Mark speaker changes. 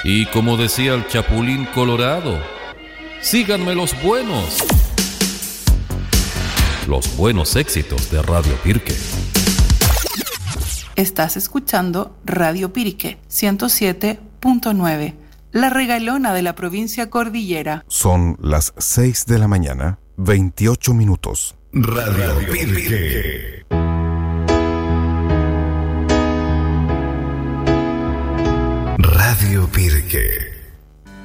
Speaker 1: Y como decía el Chapulín Colorado, síganme los buenos éxitos de Radio Pirque.
Speaker 2: Estás escuchando Radio Pirque 107.9, la regalona de la provincia Cordillera.
Speaker 3: Son las 6 de la mañana, 28 minutos.
Speaker 4: Radio Pirque. Radio Pirque.